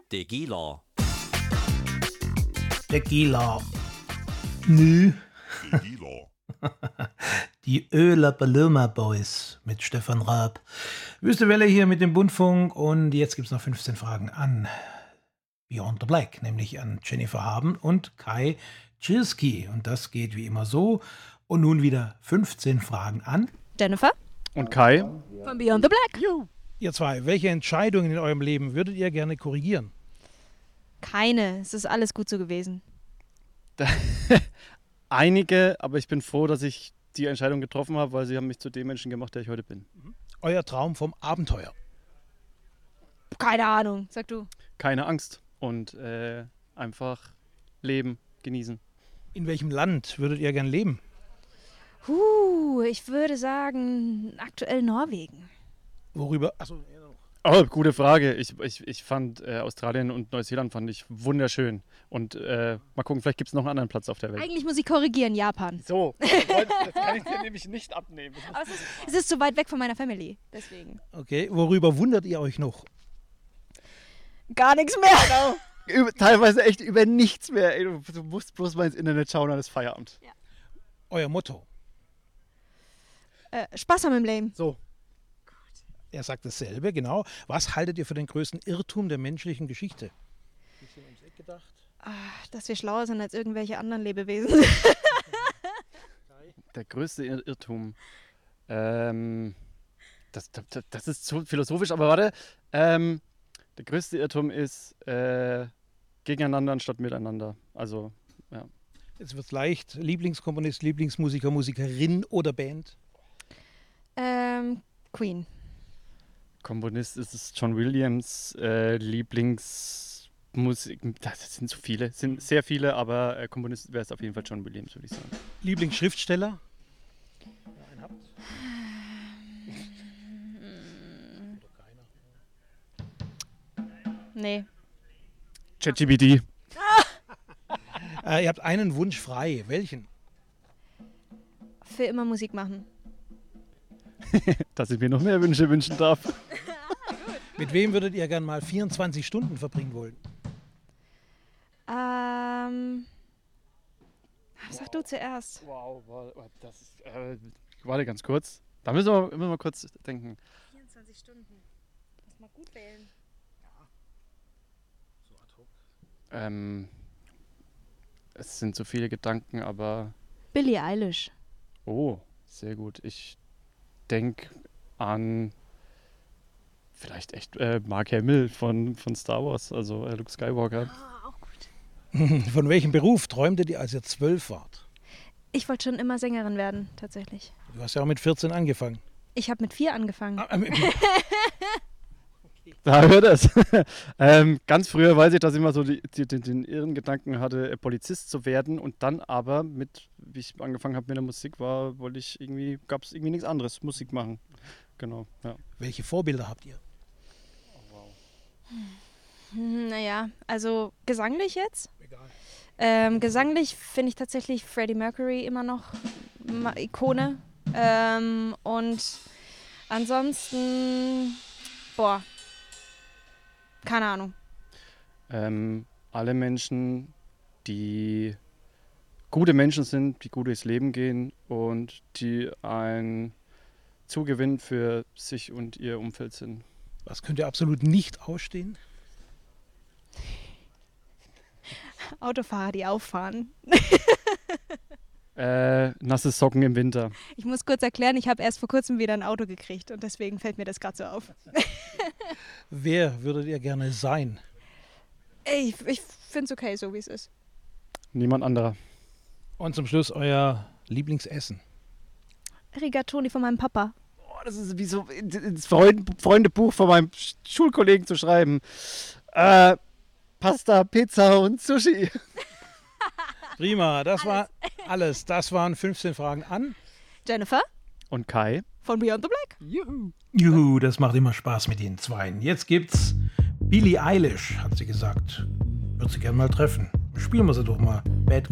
Tequila. Tequila. Nö. Tequila. Die Öler Paloma Boys mit Stefan Raab. Wüste Welle hier mit dem Bundfunk und jetzt gibt es noch 15 Fragen an Beyond the Black, nämlich an Jennifer Haben und Kai Tschirski. Und das geht wie immer so. Und nun wieder 15 Fragen an Jennifer Und Kai? von Beyond the Black. ihr zwei. Welche Entscheidungen in eurem Leben würdet ihr gerne korrigieren? Keine, es ist alles gut so gewesen. Einige, aber ich bin froh, dass ich die Entscheidung getroffen habe, weil sie haben mich zu dem Menschen gemacht, der ich heute bin. Euer Traum vom Abenteuer. Keine Ahnung, sag du. Keine Angst und einfach leben, genießen. In welchem Land würdet ihr gern leben? Ich würde sagen, aktuell Norwegen. Worüber? Achso, ja, noch. Oh, gute Frage. Ich fand Australien und Neuseeland fand ich wunderschön. Und mal gucken, vielleicht gibt es noch einen anderen Platz auf der Welt. Eigentlich muss ich korrigieren, Japan. So, das kann ich dir nämlich nicht abnehmen. Aber es ist zu weit weg von meiner Family, deswegen. Okay, worüber wundert ihr euch noch? Gar nichts mehr. Teilweise echt über nichts mehr. Ey, du musst bloß mal ins Internet schauen, dann ist Feierabend. Euer Motto? Spaß haben im Leben. So. Er sagt dasselbe, genau. Was haltet ihr für den größten Irrtum der menschlichen Geschichte? Bisschen ums Eck gedacht. Dass wir schlauer sind als irgendwelche anderen Lebewesen. Der größte Irrtum. Das ist zu philosophisch, aber warte. Der größte Irrtum ist gegeneinander anstatt miteinander. Also, ja. Jetzt wird's leicht. Lieblingskomponist, Lieblingsmusiker, Musikerin oder Band? Queen. Komponist ist es John Williams. Lieblingsmusik, das sind so viele, sind sehr viele, aber Komponist wäre es auf jeden Fall John Williams, würde ich sagen. Lieblingsschriftsteller? Nee. ChatGPT. Ihr habt einen Wunsch frei. Welchen? Für immer Musik machen. Dass ich mir noch mehr Wünsche wünschen darf. Mit wem würdet ihr gern mal 24 Stunden verbringen wollen? Sag du zuerst. Wow, das ist, warte ganz kurz. Da müssen wir mal kurz denken. 24 Stunden. Muss mal gut wählen. Es sind so viele Gedanken, aber... Billie Eilish. Oh, sehr gut. Ich denke an vielleicht echt Mark Hamill von Star Wars, also Luke Skywalker. Auch gut. Von welchem Beruf träumtet ihr, als ihr 12 wart? Ich wollte schon immer Sängerin werden, tatsächlich. Du hast ja auch mit 14 angefangen. Ich habe mit 4 angefangen. Da hört es. Ganz früher weiß ich, dass ich immer so den irren Gedanken hatte, Polizist zu werden und dann aber wie ich angefangen habe mit der Musik, gab es irgendwie nichts anderes, Musik machen. Genau, ja. Welche Vorbilder habt ihr? Naja, also gesanglich jetzt? Egal. Gesanglich finde ich tatsächlich Freddie Mercury immer noch Ikone. Und ansonsten, keine Ahnung. Alle Menschen, die gute Menschen sind, die gut durchs Leben gehen und die ein Zugewinn für sich und ihr Umfeld sind. Was könnt ihr absolut nicht ausstehen? Autofahrer, die auffahren. Nasse Socken im Winter. Ich muss kurz erklären, ich habe erst vor kurzem wieder ein Auto gekriegt und deswegen fällt mir das gerade so auf. Wer würdet ihr gerne sein? Ich finde es okay, so wie es ist. Niemand anderer. Und zum Schluss euer Lieblingsessen. Rigatoni von meinem Papa. Oh, das ist wie so ins Freundebuch von meinem Schulkollegen zu schreiben. Pasta, Pizza und Sushi. Prima, das war alles. Das waren 15 Fragen an Jennifer Und Kai. von Beyond the Black. Juhu, das macht immer Spaß mit den Zweien. Jetzt gibt's Billie Eilish, hat sie gesagt. Würde sie gerne mal treffen. Spielen wir sie doch mal. Bad